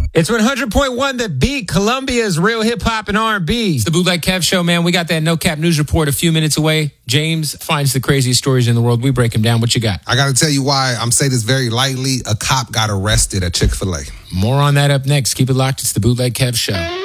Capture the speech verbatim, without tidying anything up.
It's one hundred point one The Beat, Columbia's real hip-hop and R and B. It's the Bootleg Kev Show, man. We got that No Cap News Report a few minutes away. James finds the craziest stories in the world. We break them down. What you got? I got to tell you why I'm saying this very lightly. A cop got arrested at Chick-fil-A. More on that up next. Keep it locked. It's the Bootleg Kev Show.